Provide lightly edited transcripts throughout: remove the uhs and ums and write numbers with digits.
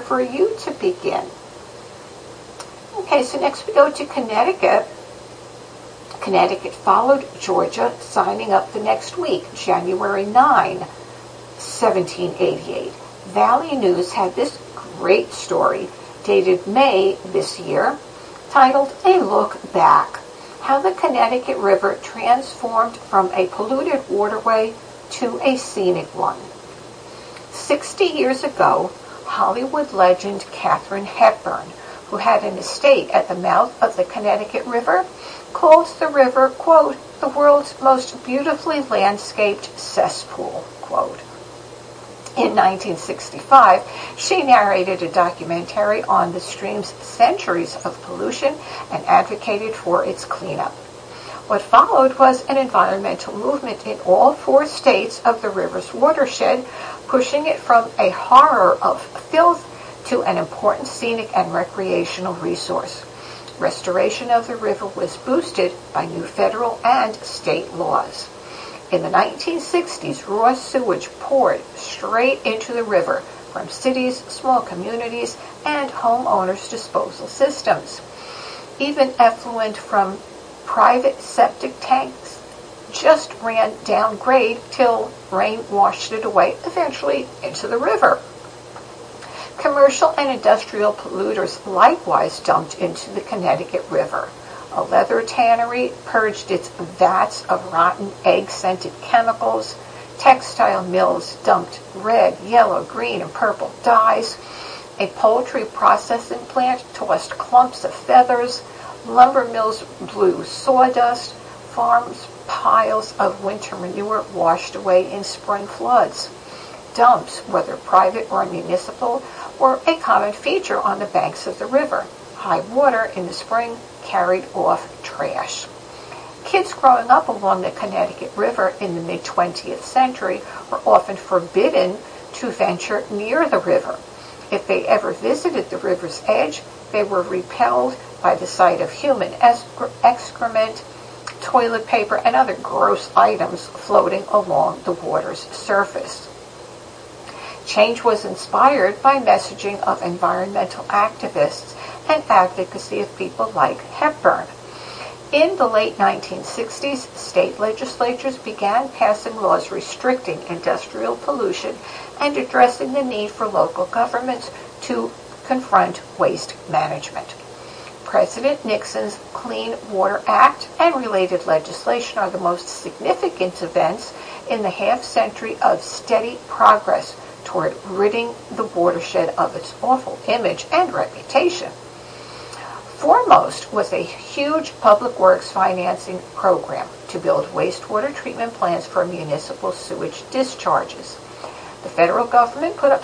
for you to begin? Okay, so next we go to Connecticut. Connecticut followed Georgia, signing up the next week, January 9, 1788. Valley News had this great story, dated May this year, titled A Look Back, how the Connecticut River transformed from a polluted waterway to a scenic one. 60 years ago, Hollywood legend Katharine Hepburn, who had an estate at the mouth of the Connecticut River, calls the river, quote, the world's most beautifully landscaped cesspool, quote. In 1965, she narrated a documentary on the stream's centuries of pollution and advocated for its cleanup. What followed was an environmental movement in all 4 states of the river's watershed, pushing it from a horror of filth to an important scenic and recreational resource. Restoration of the river was boosted by new federal and state laws. In the 1960s, raw sewage poured straight into the river from cities, small communities, and homeowners' disposal systems. Even effluent from private septic tanks just ran downgrade till rain washed it away, eventually into the river. Commercial and industrial polluters likewise dumped into the Connecticut River. A leather tannery purged its vats of rotten egg-scented chemicals. Textile mills dumped red, yellow, green, and purple dyes. A poultry processing plant tossed clumps of feathers. Lumber mills blew sawdust. Farms' piles of winter manure washed away in spring floods. Dumps, whether private or municipal, were a common feature on the banks of the river. High water in the spring carried off trash. Kids growing up along the Connecticut River in the mid-20th century were often forbidden to venture near the river. If they ever visited the river's edge, they were repelled by the sight of human excrement, toilet paper, and other gross items floating along the water's surface. Change was inspired by messaging of environmental activists and advocacy of people like Hepburn. In the late 1960s, state legislatures began passing laws restricting industrial pollution and addressing the need for local governments to confront waste management. President Nixon's Clean Water Act and related legislation are the most significant events in the half-century of steady progress toward ridding the watershed of its awful image and reputation. Foremost was a huge public works financing program to build wastewater treatment plants for municipal sewage discharges. The federal government put up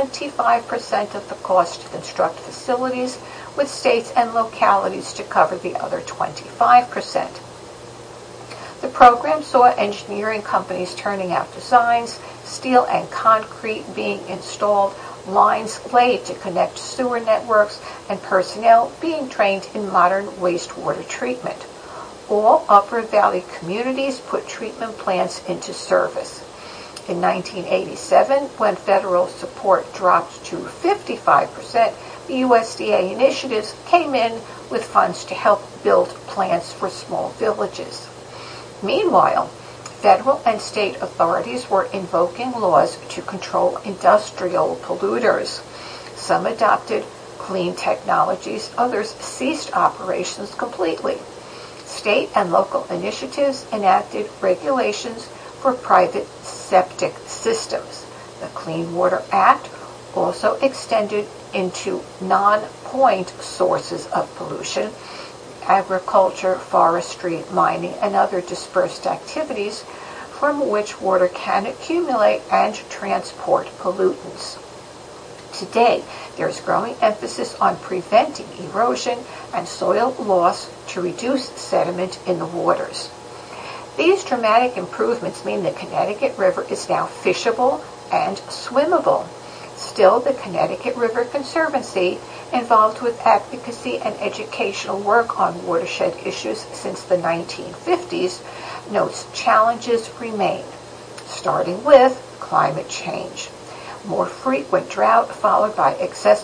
75% of the cost to construct facilities, with states and localities to cover the other 25%. The program saw engineering companies turning out designs, steel and concrete being installed, lines laid to connect sewer networks, and personnel being trained in modern wastewater treatment. All Upper Valley communities put treatment plants into service. In 1987, when federal support dropped to 55%, the USDA initiatives came in with funds to help build plants for small villages. Meanwhile, federal and state authorities were invoking laws to control industrial polluters. Some adopted clean technologies, others ceased operations completely. State and local initiatives enacted regulations for private septic systems. The Clean Water Act also extended into non-point sources of pollution, agriculture, forestry, mining, and other dispersed activities from which water can accumulate and transport pollutants. Today, there is growing emphasis on preventing erosion and soil loss to reduce sediment in the waters. These dramatic improvements mean the Connecticut River is now fishable and swimmable. Still, the Connecticut River Conservancy, involved with advocacy and educational work on watershed issues since the 1950s, notes challenges remain, starting with climate change. More frequent drought followed by excessive